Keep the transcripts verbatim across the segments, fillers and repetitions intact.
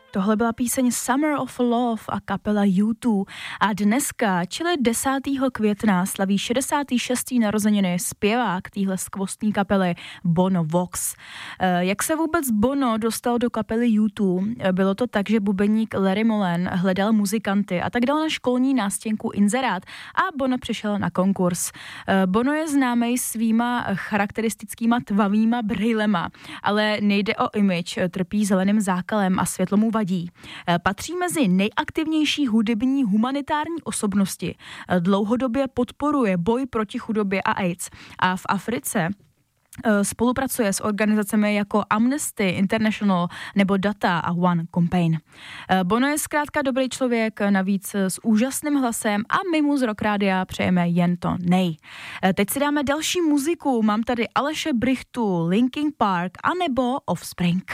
Tohle byla píseň Summer of Love a kapela U dva a dneska, čili desátého května, slaví šedesátý šestý narozeniny zpěvák téhle skvostní kapely Bono Vox. Jak se vůbec Bono dostal do kapely U dva? Bylo to tak, že bubeník Larry Mullen hledal muzikanty a tak dal na školní nástěnku inzerát a Bono přišel na konkurs. Bono je známý svýma charakteristickýma tmavýma brýlema, ale nejde o image, trpí zeleným zákalem a světlo mu vadí. Patří mezi nejaktivnější hudební humanitární osobnosti. Dlouhodobě podporuje boj proti chudobě a AIDS. A v Africe spolupracuje s organizacemi jako Amnesty International nebo Data a One Campaign. Bono je zkrátka dobrý člověk, navíc s úžasným hlasem a my mu z Rock Rádia přejeme jen to nej. Teď si dáme další muziku. Mám tady Aleše Brichtu, Linkin Park a nebo Offspring.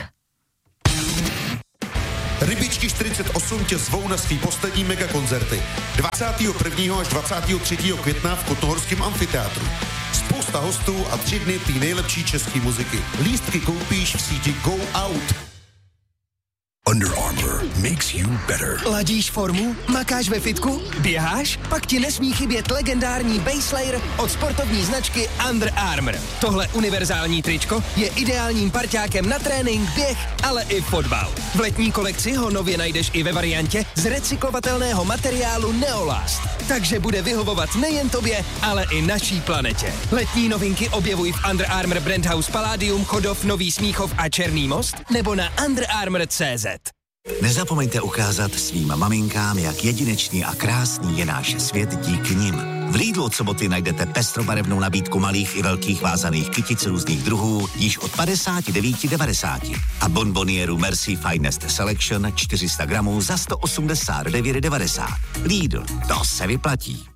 Rybičky čtyřicet osm tě zvou na svý poslední megakoncerty. dvacátého prvního až dvacátého třetího května v Kotnohorském amfiteátru. Spousta hostů a tři dny té nejlepší české muziky. Lístky koupíš v síti Go Out. Under Armour makes you better. Ladíš formu? Makáš ve fitku? Běháš? Pak ti nesmí chybět legendární Base Layer od sportovní značky Under Armour. Tohle univerzální tričko je ideálním parťákem na trénink, běh, ale i fotbal. V letní kolekci ho nově najdeš i ve variantě z recyklovatelného materiálu Neolast. Takže bude vyhovovat nejen tobě, ale i naší planetě. Letní novinky objevuj v Under Armour Brand House Palladium, Chodov, Nový Smíchov a Černý Most nebo na Under Armour tečka cé zet. Nezapomeňte ukázat svým maminkám, jak jedinečný a krásný je náš svět díky nim. V Lidlu od soboty najdete pestrobarevnou nabídku malých i velkých vázaných kytic různých druhů již od padesát devět devadesát a bonbonieru Merci Finest Selection čtyři sta gramů za sto osmdesát devět devadesát. Lidl, to se vyplatí.